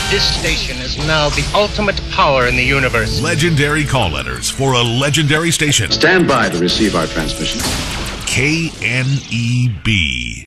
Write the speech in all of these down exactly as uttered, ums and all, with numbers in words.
This station is now the ultimate power in the universe. Legendary call letters for a legendary station. Stand by to receive our transmission. K N E B.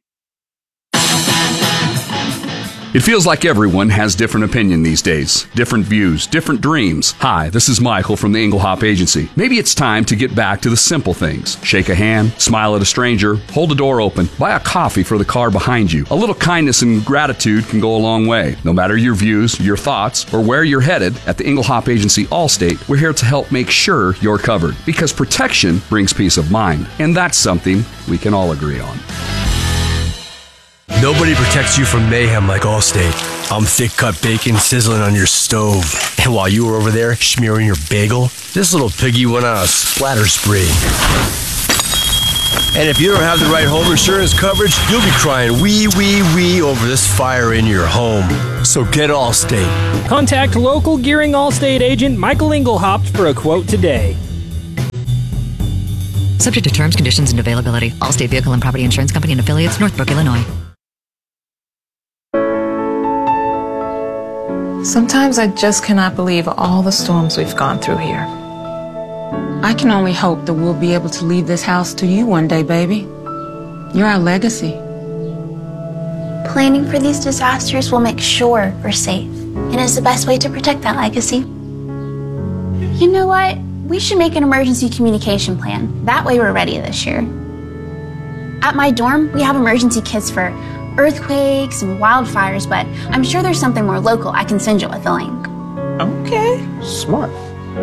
It feels like everyone has different opinion these days, different views, different dreams. Hi, this is Michael from the Englehop Agency. Maybe it's time to get back to the simple things. Shake a hand, smile at a stranger, hold a door open, buy a coffee for the car behind you. A little kindness and gratitude can go a long way. No matter your views, your thoughts, or where you're headed, at the Englehop Agency Allstate, we're here to help make sure you're covered. Because protection brings peace of mind, and that's something we can all agree on. Nobody protects you from mayhem like Allstate. I'm thick-cut bacon sizzling on your stove. And while you were over there smearing your bagel, this little piggy went on a splatter spree. And if you don't have the right home insurance coverage, you'll be crying wee, wee, wee over this fire in your home. So get Allstate. Contact local Gearing Allstate agent Michael Engelhaupt for a quote today. Subject to terms, conditions, and availability. Allstate Vehicle and Property Insurance Company and Affiliates, Northbrook, Illinois. Sometimes I just cannot believe all the storms we've gone through here. I can only hope that we'll be able to leave this house to you one day, baby. You're our legacy. Planning for these disasters will make sure we're safe, and is the best way to protect that legacy. You know what? We should make an emergency communication plan. That way we're ready this year. At my dorm, we have emergency kits for earthquakes and wildfires, but I'm sure there's something more local I can send you with a link. Okay, smart.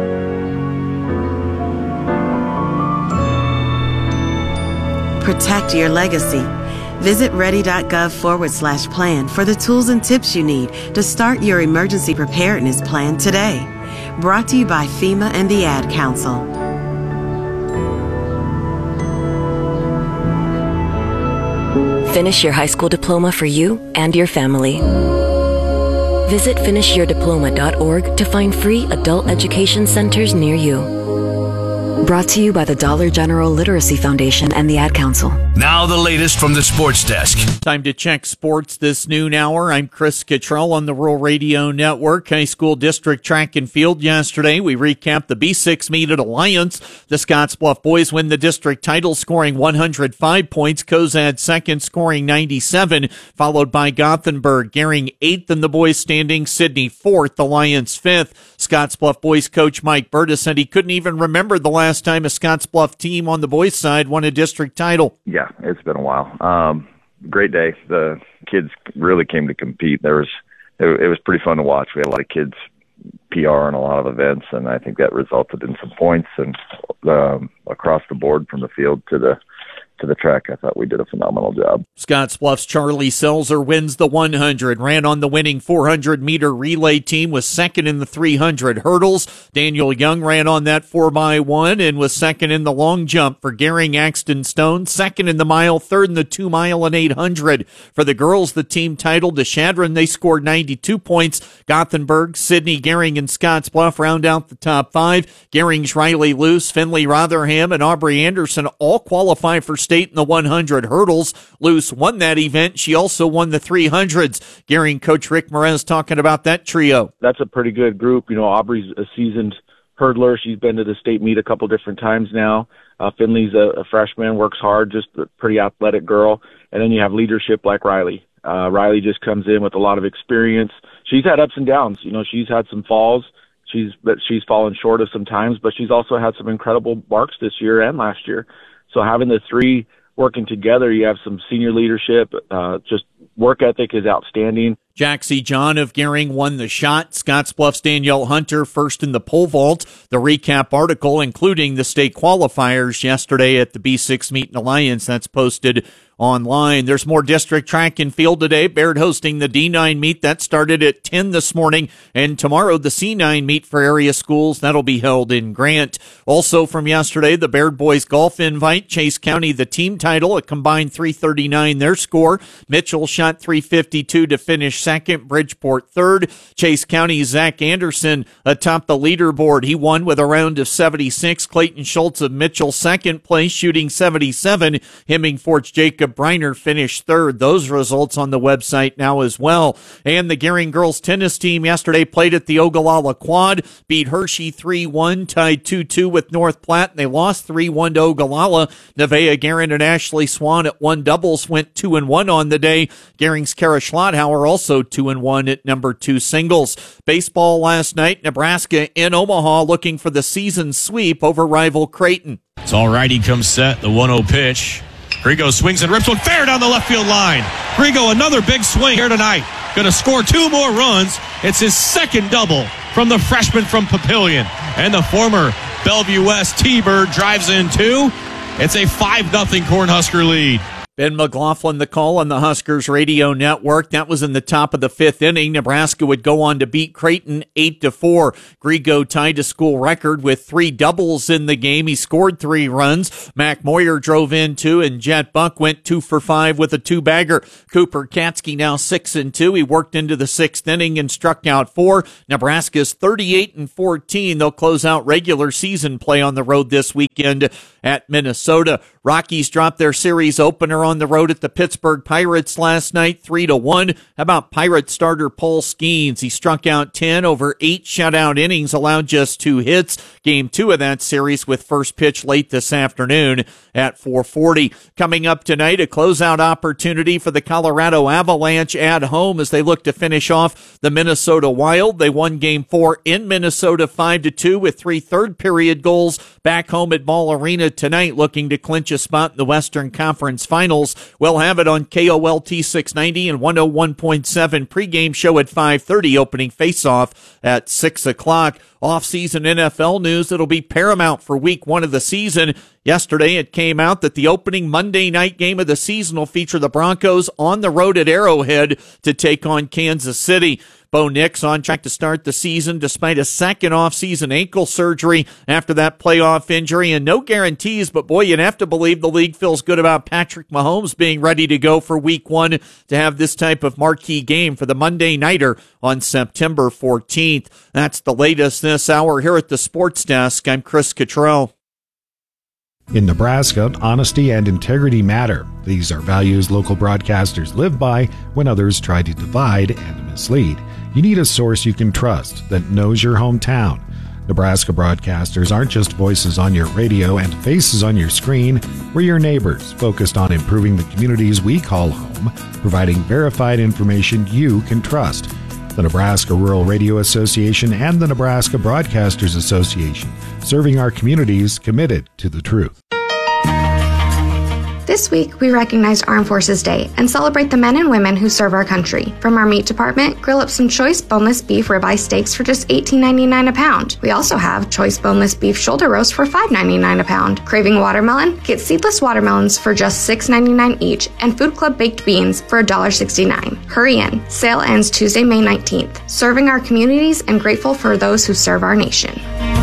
Protect your legacy. Visit ready.gov forward slash plan for the tools and tips you need to start your emergency preparedness plan today. Brought to you by FEMA and the Ad Council. Finish your high school diploma for you and your family. Visit finish your diploma dot org to find free adult education centers near you. Brought to you by the Dollar General Literacy Foundation and the Ad Council. Now the latest from the sports desk. Time to check sports this noon hour. I'm Chris Cottrell on the Rural Radio Network. High school district track and field yesterday. We recapped the B six meet at Alliance. The Scottsbluff boys win the district title, scoring one hundred five points. Cozad second, scoring ninety-seven, followed by Gothenburg. Gehring eighth in the boys standing. Sidney fourth. Alliance fifth. Scottsbluff boys coach Mike Burtis said he couldn't even remember the last time a Scottsbluff team on the boys' side won a district title. Yeah, it's been a while. Um, great day. The kids really came to compete. There was it, it was pretty fun to watch. We had a lot of kids P R and a lot of events, and I think that resulted in some points and um, across the board from the field to the to the track. I thought we did a phenomenal job. Scottsbluff's Charlie Selzer wins the one hundred, ran on the winning four hundred meter relay team, was second in the three hundred hurdles. Daniel Young ran on that four by one and was second in the long jump for Gehring Axton Stone, second in the mile, third in the two mile and eight hundred. For the girls, the team title to Chadron, they scored ninety-two points. Gothenburg, Sidney, Gehring, and Scottsbluff round out the top five. Gehring's Riley Luce, Finley Rotherham, and Aubrey Anderson all qualify for state in the one hundred hurdles. Luce won that event. She also won the three hundreds. Gehring coach Rick Morez talking about that trio. That's a pretty good group. You know, Aubrey's a seasoned hurdler. She's been to the state meet a couple different times now. Uh, Finley's a, a freshman, works hard, just a pretty athletic girl. And then you have leadership like Riley. Uh, Riley just comes in with a lot of experience. She's had ups and downs. You know, she's had some falls. She's but she's fallen short of some times, but she's also had some incredible marks this year and last year. So having the three working together, you have some senior leadership, uh, just work ethic is outstanding. Jaxie John of Gehring won the shot. Scottsbluff's Danielle Hunter first in the pole vault. The recap article, including the state qualifiers yesterday at the B six Meet and Alliance, that's posted online. There's more district track and field today. Baird hosting the D nine meet. That started at ten this morning. And tomorrow, the C nine meet for area schools. That'll be held in Grant. Also from yesterday, the Baird boys golf invite. Chase County, the team title, a combined three thirty-nine their score. Mitchell shot three fifty-two to finish second. Bridgeport third. Chase County's Zach Anderson atop the leaderboard. He won with a round of seventy-six. Clayton Schultz of Mitchell second place, shooting seventy-seven. Hemmingfort's Jacob Briner finished third. Those results on the website now as well. And the Gering girls tennis team yesterday played at the Ogallala Quad, beat Hershey three one, tied two two with North Platte, and they lost three one to Ogallala. Nevaeh Guerin and Ashley Swan at one doubles went two and one on the day. Gering's Kara Schlotthauer also two and one at number two singles. Baseball last night, Nebraska in Omaha looking for the season sweep over rival Creighton. It's all righty comes set, the one oh pitch. Grigo swings and rips one fair down the left field line. Grigo, another big swing here tonight. Going to score two more runs. It's his second double from the freshman from Papillion. And the former Bellevue West T-Bird drives in two. It's a five nothing Cornhusker lead. Ben McLaughlin, the call on the Huskers radio network. That was in the top of the fifth inning. Nebraska would go on to beat Creighton eight to four. Grigo tied a school record with three doubles in the game. He scored three runs. Mac Moyer drove in two, and Jet Buck went two for five with a two-bagger. Cooper Katsky now six and two. He worked into the sixth inning and struck out four. Nebraska's thirty-eight and fourteen. They'll close out regular season play on the road this weekend at Minnesota. Rockies dropped their series opener on the road at the Pittsburgh Pirates last night, three to one. How about Pirate starter Paul Skeens? He struck out ten over eight shutout innings, allowed just two hits. Game two of that series with first pitch late this afternoon at four forty. Coming up tonight, a closeout opportunity for the Colorado Avalanche at home as they look to finish off the Minnesota Wild. They won game four in Minnesota five to two with three third period goals. Back home at Ball Arena tonight, looking to clinch a spot in the Western Conference Finals. We'll have it on K O L T six ninety and one oh one point seven pregame show at five thirty, opening faceoff at six o'clock. Off-season N F L news that'll be paramount for week one of the season. Yesterday, it came out that the opening Monday night game of the season will feature the Broncos on the road at Arrowhead to take on Kansas City. Bo Nix on track to start the season despite a second off-season ankle surgery after that playoff injury, and no guarantees, but boy, you'd have to believe the league feels good about Patrick Mahomes being ready to go for week one to have this type of marquee game for the Monday Nighter on September fourteenth. That's the latest this hour here at the Sports Desk. I'm Chris Cottrell. In Nebraska, honesty and integrity matter. These are values local broadcasters live by when others try to divide and mislead. You need a source you can trust that knows your hometown. Nebraska broadcasters aren't just voices on your radio and faces on your screen. We're your neighbors, focused on improving the communities we call home, providing verified information you can trust. The Nebraska Rural Radio Association and the Nebraska Broadcasters Association, serving our communities, committed to the truth. This week, we recognize Armed Forces Day and celebrate the men and women who serve our country. From our meat department, grill up some choice boneless beef ribeye steaks for just eighteen ninety-nine a pound. We also have choice boneless beef shoulder roast for five ninety-nine a pound. Craving watermelon? Get seedless watermelons for just six ninety-nine each and Food Club baked beans for one sixty-nine. Hurry in. Sale ends Tuesday, May nineteenth. Serving our communities and grateful for those who serve our nation.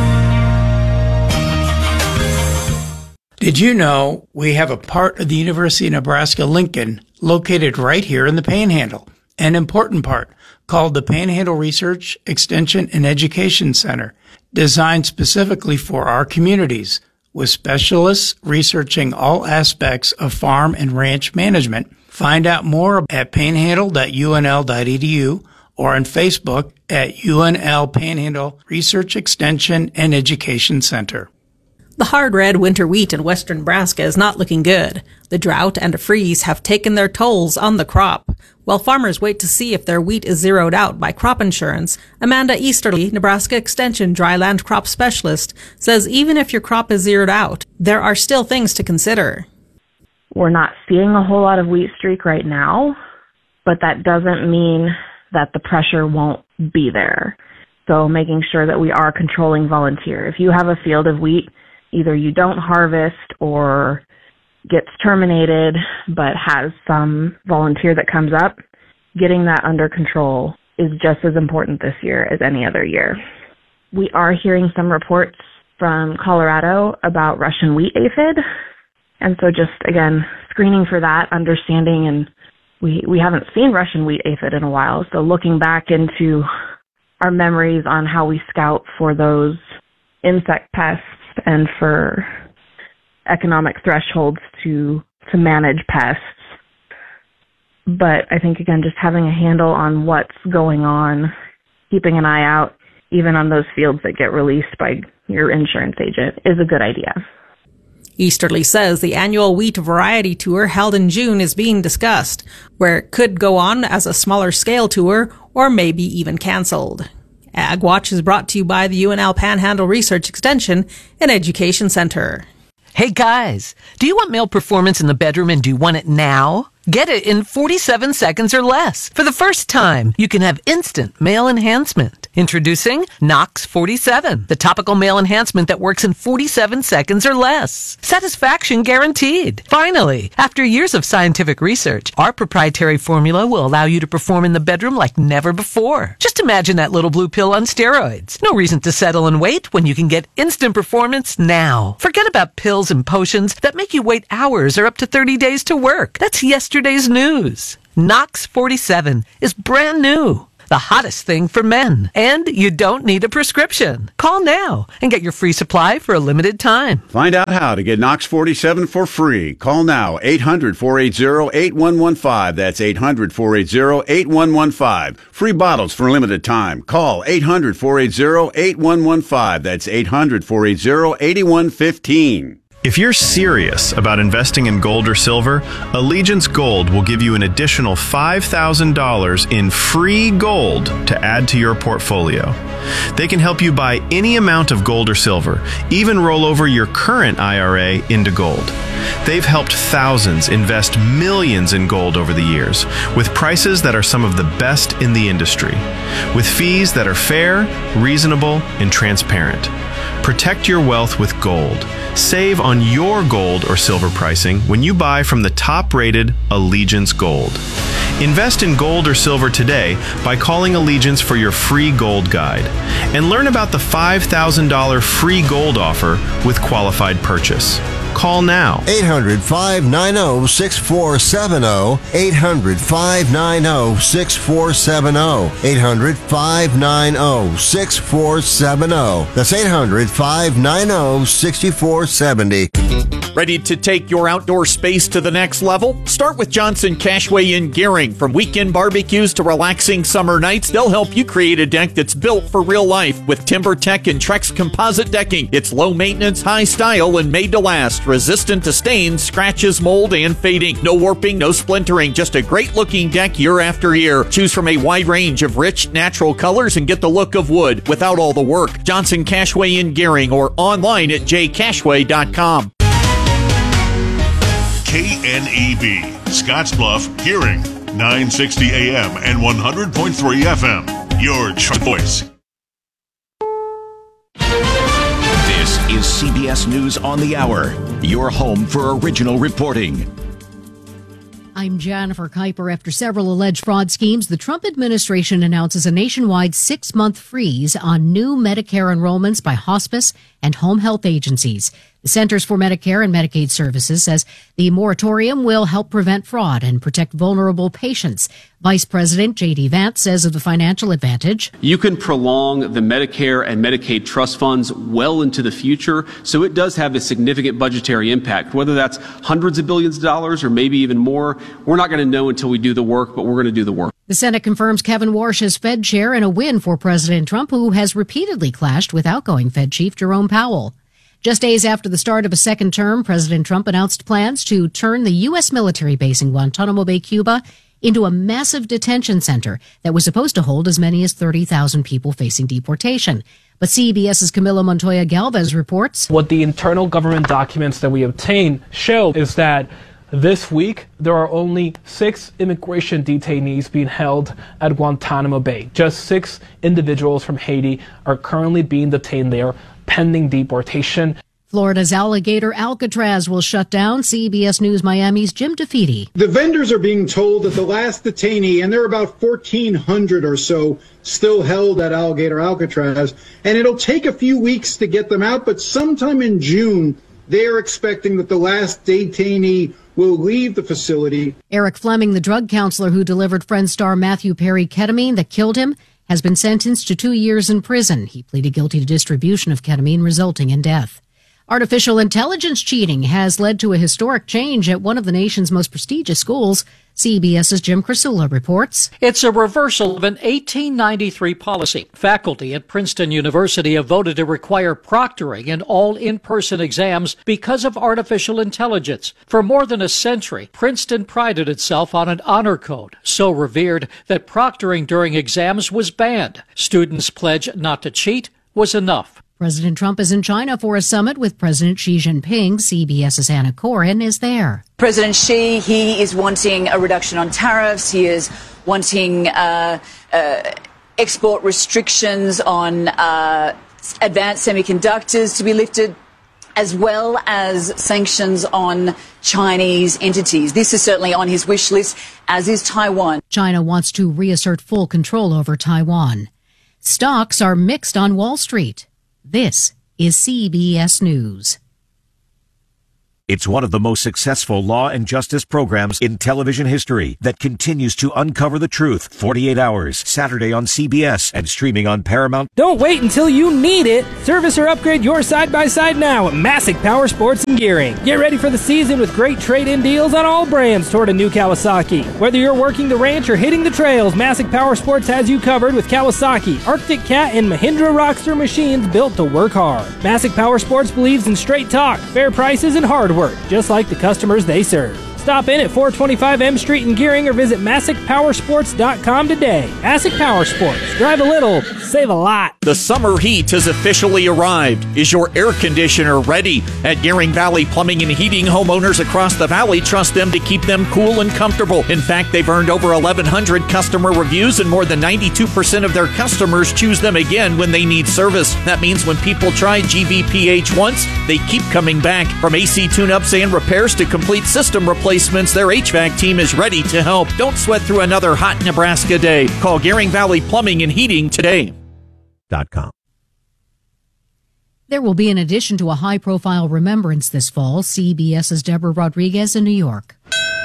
Did you know we have a part of the University of Nebraska-Lincoln located right here in the Panhandle? An important part called the Panhandle Research, Extension, and Education Center, designed specifically for our communities, with specialists researching all aspects of farm and ranch management. Find out more at panhandle dot U N L dot E D U or on Facebook at U N L Panhandle Research, Extension, and Education Center. The hard red winter wheat in western Nebraska is not looking good. The drought and a freeze have taken their tolls on the crop. While farmers wait to see if their wheat is zeroed out by crop insurance, Amanda Easterly, Nebraska Extension dryland crop specialist, says even if your crop is zeroed out, there are still things to consider. We're not seeing a whole lot of wheat streak right now, but that doesn't mean that the pressure won't be there. So making sure that we are controlling volunteer. If you have a field of wheat, either you don't harvest or gets terminated but has some volunteer that comes up, getting that under control is just as important this year as any other year. We are hearing some reports from Colorado about Russian wheat aphid. And so just, again, screening for that, understanding, and we, we haven't seen Russian wheat aphid in a while. So looking back into our memories on how we scout for those insect pests and for economic thresholds to to manage pests. But I think, again, just having a handle on what's going on, keeping an eye out, even on those fields that get released by your insurance agent, is a good idea. Easterly says the annual wheat variety tour held in June is being discussed, where it could go on as a smaller scale tour or maybe even canceled. Ag Watch is brought to you by the U N L Panhandle Research Extension and Education Center. Hey guys, do you want male performance in the bedroom and do you want it now? Get it in forty-seven seconds or less. For the first time, you can have instant male enhancement. Introducing Nox forty-seven, the topical male enhancement that works in forty-seven seconds or less. Satisfaction guaranteed. Finally, after years of scientific research, our proprietary formula will allow you to perform in the bedroom like never before. Just imagine that little blue pill on steroids. No reason to settle and wait when you can get instant performance now. Forget about pills and potions that make you wait hours or up to thirty days to work. That's yesterday's news. Nox forty-seven is brand new. The hottest thing for men. And you don't need a prescription. Call now and get your free supply for a limited time. Find out how to get Nox forty-seven for free. Call now, eight hundred, four eight zero, eight one one five. That's eight hundred, four eight zero, eight one one five. Free bottles for a limited time. Call eight hundred, four eight zero, eight one one five. That's eight hundred, four eight zero, eight one one five. If you're serious about investing in gold or silver, Allegiance Gold will give you an additional five thousand dollars in free gold to add to your portfolio. They can help you buy any amount of gold or silver, even roll over your current I R A into gold. They've helped thousands invest millions in gold over the years, with prices that are some of the best in the industry, with fees that are fair, reasonable, and transparent. Protect your wealth with gold. Save on your gold or silver pricing when you buy from the top-rated Allegiance Gold. Invest in gold or silver today by calling Allegiance for your free gold guide. And learn about the five thousand dollars free gold offer with qualified purchase. Call now. eight hundred, five nine zero, six four seven zero. eight hundred, five nine zero, six four seven zero. eight hundred, five nine zero, six four seven zero. That's eight hundred, five nine zero, six four seven zero. Ready to take your outdoor space to the next level? Start with Johnson Cashway in Gearing. From weekend barbecues to relaxing summer nights, they'll help you create a deck that's built for real life with TimberTech and Trex composite decking. It's low maintenance, high style, and made to last. Resistant to stains, scratches, mold, and fading. No warping, no splintering. Just a great looking deck year after year. Choose from a wide range of rich, natural colors and get the look of wood without all the work. Johnson Cashway in Gearing or online at j cashway dot com. K N E B, Scottsbluff, Gearing, nine sixty A M and one hundred point three F M. Your choice. This is C B S News on the Hour, your home for original reporting. I'm Jennifer Kuiper. After several alleged fraud schemes, the Trump administration announces a nationwide six-month freeze on new Medicare enrollments by hospice and home health agencies. The Centers for Medicare and Medicaid Services says the moratorium will help prevent fraud and protect vulnerable patients. Vice President J D. Vance says of the financial advantage, you can prolong the Medicare and Medicaid trust funds well into the future, so it does have a significant budgetary impact. Whether that's hundreds of billions of dollars or maybe even more, we're not going to know until we do the work, but we're going to do the work. The Senate confirms Kevin Warsh as Fed chair in a win for President Trump, who has repeatedly clashed with outgoing Fed chief Jerome Powell. Just days after the start of a second term, President Trump announced plans to turn the U S military base in Guantanamo Bay, Cuba, into a massive detention center that was supposed to hold as many as thirty thousand people facing deportation. But CBS's Camilo Montoya Galvez reports, what the internal government documents that we obtained show is that this week, there are only six immigration detainees being held at Guantanamo Bay. Just six individuals from Haiti are currently being detained there, pending deportation. Florida's alligator Alcatraz will shut down. C B S News Miami's Jim DeFede. The vendors are being told that the last detainee, and there are about fourteen hundred or so still held at Alligator Alcatraz, and it'll take a few weeks to get them out, but sometime in June, they're expecting that the last detainee will leave the facility. Eric Fleming, the drug counselor who delivered Friends star Matthew Perry ketamine that killed him, has been sentenced to two years in prison. He pleaded guilty to distribution of ketamine, resulting in death. Artificial intelligence cheating has led to a historic change at one of the nation's most prestigious schools. CBS's Jim Krasula reports. It's a reversal of an eighteen ninety-three policy. Faculty at Princeton University have voted to require proctoring in all in-person exams because of artificial intelligence. For more than a century, Princeton prided itself on an honor code so revered that proctoring during exams was banned. Students' pledge not to cheat was enough. President Trump is in China for a summit with President Xi Jinping. CBS's Anna Corin is there. President Xi, he is wanting a reduction on tariffs. He is wanting uh, uh, export restrictions on uh, advanced semiconductors to be lifted, as well as sanctions on Chinese entities. This is certainly on his wish list, as is Taiwan. China wants to reassert full control over Taiwan. Stocks are mixed on Wall Street. This is C B S News. It's one of the most successful law and justice programs in television history that continues to uncover the truth. forty-eight hours, Saturday on C B S and streaming on Paramount. Don't wait until you need it. Service or upgrade your side-by-side now at Masick Power Sports and Gearing. Get ready for the season with great trade-in deals on all brands toward a new Kawasaki. Whether you're working the ranch or hitting the trails, Masick Power Sports has you covered with Kawasaki, Arctic Cat, and Mahindra Rockster machines built to work hard. Masick Power Sports believes in straight talk, fair prices, and hard work, just like the customers they serve. Stop in at four twenty-five M Street in Gearing or visit Masick Power Sports dot com today. Masick Power Sports. Drive a little, save a lot. The summer heat has officially arrived. Is your air conditioner ready? At Gearing Valley Plumbing and Heating, homeowners across the valley trust them to keep them cool and comfortable. In fact, they've earned over eleven hundred customer reviews, and more than ninety-two percent of their customers choose them again when they need service. That means when people try G V P H once, they keep coming back. From A C tune-ups and repairs to complete system replacements, their H V A C team is ready to help. Don't sweat through another hot Nebraska day. Call Gearing Valley Plumbing and Heating today. .com. There will be an addition to a high-profile remembrance this fall. CBS's Deborah Rodriguez in New York.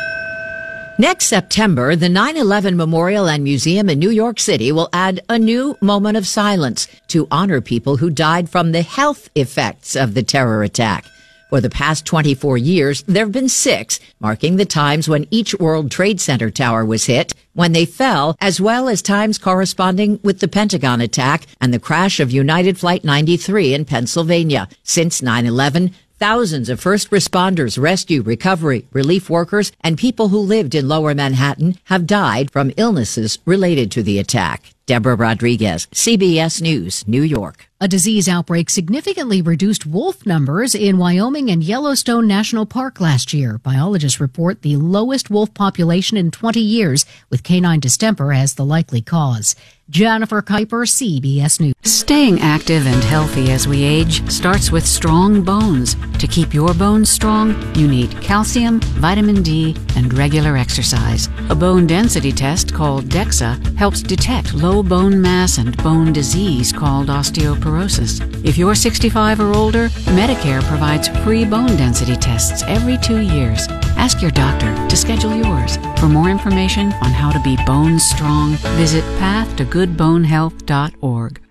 Next September, the nine eleven Memorial and Museum in New York City will add a new moment of silence to honor people who died from the health effects of the terror attack. For the past twenty-four years, there have been six, marking the times when each World Trade Center tower was hit, when they fell, as well as times corresponding with the Pentagon attack and the crash of United Flight ninety-three in Pennsylvania. Since nine eleven, thousands of first responders, rescue, recovery, relief workers, and people who lived in Lower Manhattan have died from illnesses related to the attack. Deborah Rodriguez, C B S News, New York. A disease outbreak significantly reduced wolf numbers in Wyoming and Yellowstone National Park last year. Biologists report the lowest wolf population in twenty years, with canine distemper as the likely cause. Jennifer Kuiper, C B S News. Staying active and healthy as we age starts with strong bones. To keep your bones strong, you need calcium, vitamin D, and regular exercise. A bone density test called DEXA helps detect low bone mass and bone disease called osteoporosis. If you're sixty-five or older, Medicare provides free bone density tests every two years. Ask your doctor to schedule yours. For more information on how to be bone strong, visit path to good bone health dot org.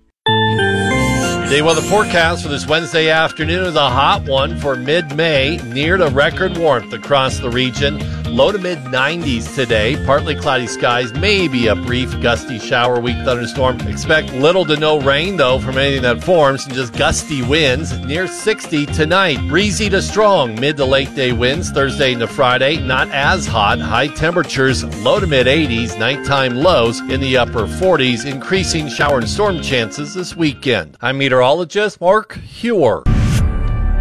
Day weather forecast for this Wednesday afternoon is a hot one for mid-May, near to record warmth across the region. Low to mid nineties today. Partly cloudy skies, maybe a brief gusty shower, weak thunderstorm. Expect little to no rain, though, from anything that forms, and just gusty winds near sixty tonight. Breezy to strong mid to late day winds Thursday into Friday. Not as hot. High temperatures low to mid eighties. Nighttime lows in the upper forties. Increasing shower and storm chances this weekend. I'm meteorologist Mark Hewer.